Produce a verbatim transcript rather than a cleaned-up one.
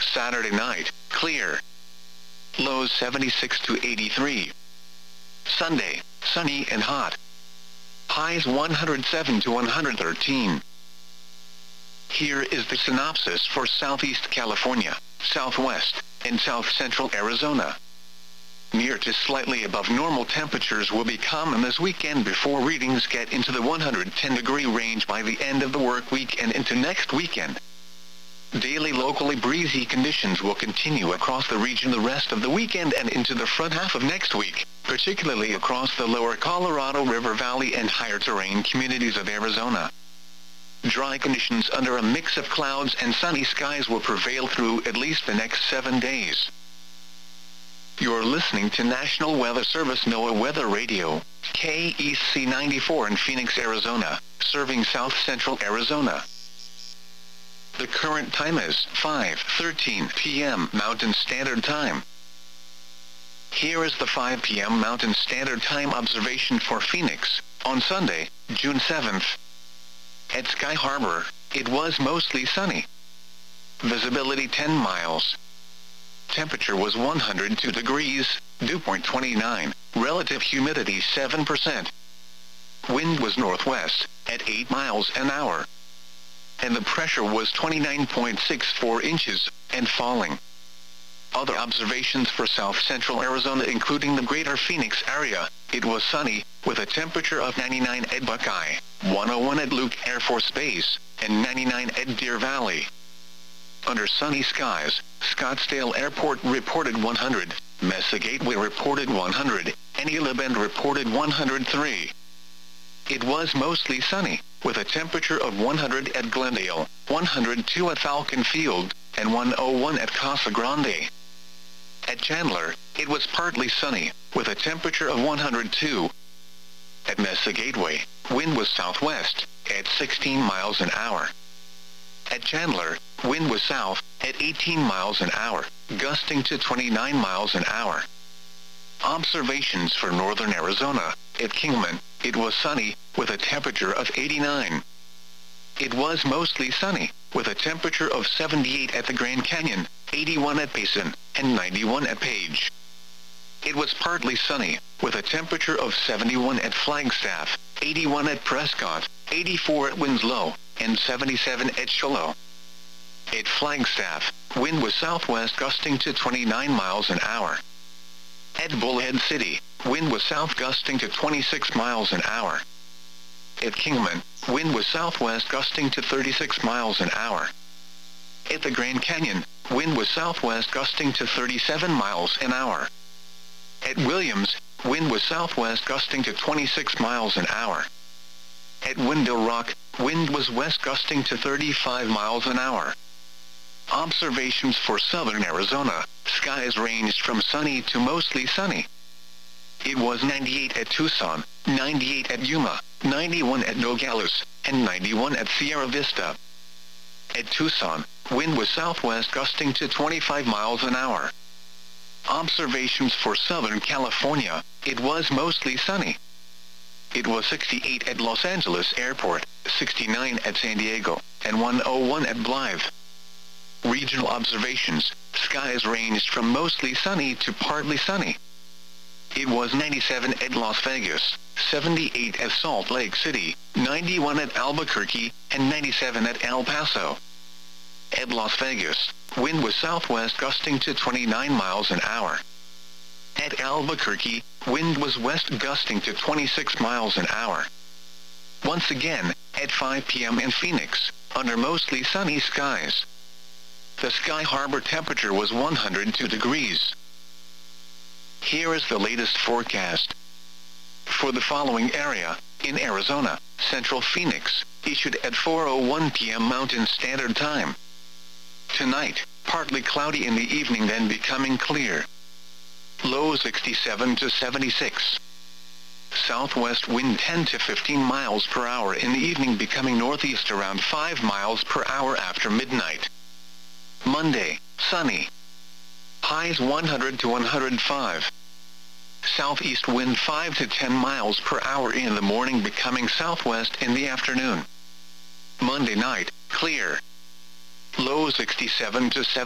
Saturday night, clear. Lows seventy-six to eighty-three. Sunday, sunny and hot. Highs one hundred seven to one hundred thirteen. Here is the synopsis for Southeast California, Southwest, and South Central Arizona. Near to slightly above normal temperatures will be common this weekend before readings get into the one hundred ten degree range by the end of the work week and into next weekend. Daily locally breezy conditions will continue across the region the rest of the weekend and into the front half of next week, particularly across the lower Colorado River Valley and higher terrain communities of Arizona. Dry conditions under a mix of clouds and sunny skies will prevail through at least the next seven days. You're listening to National Weather Service NOAA Weather Radio, K E C ninety-four in Phoenix, Arizona, serving South Central Arizona. The current time is five thirteen p m Mountain Standard Time. Here is the five p m Mountain Standard Time observation for Phoenix, on Sunday, June seventh. At Sky Harbor, it was mostly sunny. Visibility ten miles. Temperature was one hundred two degrees, dew point twenty-nine, relative humidity seven percent. Wind was northwest, at eight miles an hour. And the pressure was twenty-nine point six four inches, and falling. Other observations for South Central Arizona including the greater Phoenix area, it was sunny, with a temperature of ninety-nine at Buckeye, one oh one at Luke Air Force Base, and ninety-nine at Deer Valley. Under sunny skies, Scottsdale Airport reported one hundred, Mesa Gateway reported one hundred, and Gila Bend reported one hundred three. It was mostly sunny, with a temperature of one hundred at Glendale, one hundred two at Falcon Field, and one oh one at Casa Grande. At Chandler, it was partly sunny, with a temperature of one hundred two. At Mesa Gateway, wind was southwest, at sixteen miles an hour. At Chandler, wind was south, at eighteen miles an hour, gusting to twenty-nine miles an hour. Observations for northern Arizona, at Kingman, it was sunny, with a temperature of eighty-nine. It was mostly sunny, with a temperature of seventy-eight at the Grand Canyon, eighty-one at Payson, and ninety-one at Page. It was partly sunny, with a temperature of seventy-one at Flagstaff, eighty-one at Prescott, eighty-four at Winslow, and seventy-seven at Shiloh. At Flagstaff, wind was southwest gusting to twenty-nine miles an hour. At Bullhead City, wind was south gusting to twenty-six miles an hour. At Kingman, wind was southwest gusting to thirty-six miles an hour. At the Grand Canyon, wind was southwest gusting to thirty-seven miles an hour. At Williams, wind was southwest gusting to twenty-six miles an hour. At Window Rock, wind was west gusting to thirty-five miles an hour. Observations for southern Arizona, skies ranged from sunny to mostly sunny. It was ninety-eight at Tucson, ninety-eight at Yuma, ninety-one at Nogales, and ninety-one at Sierra Vista. At Tucson, wind was southwest gusting to twenty-five miles an hour. Observations for Southern California, it was mostly sunny. It was sixty-eight at Los Angeles Airport, sixty-nine at San Diego, and one oh one at Blythe. Regional observations, skies ranged from mostly sunny to partly sunny. It was ninety-seven at Las Vegas, seventy-eight at Salt Lake City, ninety-one at Albuquerque, and ninety-seven at El Paso. At Las Vegas, wind was southwest gusting to twenty-nine miles an hour. At Albuquerque, wind was west gusting to twenty-six miles an hour. Once again, at five p m in Phoenix, under mostly sunny skies. The Sky Harbor temperature was one hundred two degrees. Here is the latest forecast. For the following area, in Arizona, Central Phoenix, issued at four oh one p m Mountain Standard Time. Tonight, partly cloudy in the evening then becoming clear. Low sixty-seven to seventy-six. Southwest wind ten to fifteen miles per hour in the evening becoming northeast around five miles per hour after midnight. Monday, sunny. Highs one hundred to one hundred five. Southeast wind five to ten miles per hour in the morning becoming southwest in the afternoon. Monday night, clear. Low sixty-seven to seventy.